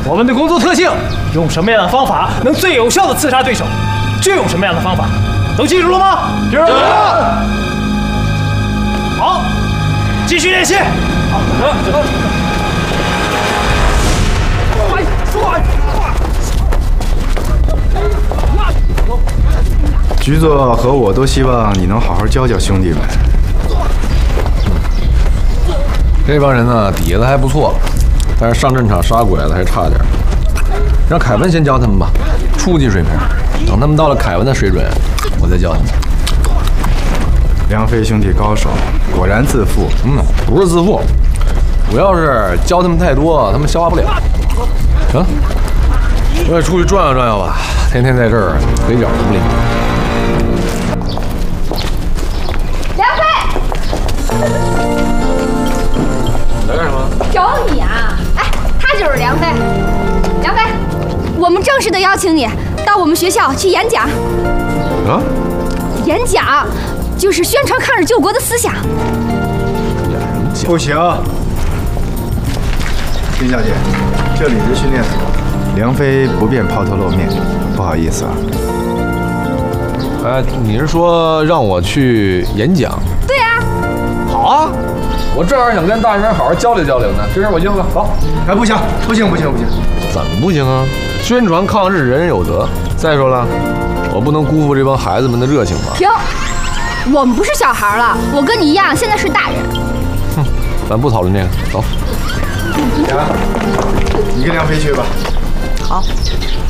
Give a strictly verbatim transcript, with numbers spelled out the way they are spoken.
我们的工作特性，用什么样的方法能最有效的刺杀对手，就用什么样的方法，都记住了吗？记住了。好，继续练习。好，走。 局座和我都希望你能好好教教兄弟们。 这帮人呢，底子还不错，但是上阵场杀鬼子还差点。让凯文先教他们吧，初级水平。等他们到了凯文的水准，我再教他们。 梁飞兄弟高手，果然自负。 嗯，不是自负，主要是教他们太多，他们消化不了。行，我也出去转悠转悠吧，天天在这儿腿脚都不灵。 梁飞， 你来干什么？ 找你啊！哎，他就是梁飞。梁飞，我们正式的邀请你到我们学校去演讲。 啊？ 演讲就是宣传抗日救国的思想。 演什么讲？ 不行，金小姐，这里是训练所，梁飞不便抛头露面，不好意思啊。 哎，你是说让我去演讲？ 对啊。 好啊，我正好想跟大人好好交流交流呢。这事我应了。走。 哎，不行，不行，不行，不行。 怎么不行啊？宣传抗日，人人有责。再说了，我不能辜负这帮孩子们的热情吧？ 停！我们不是小孩了，我跟你一样，现在是大人。 哼，咱不讨论这个，走。 呀，你跟梁飞去吧。 好。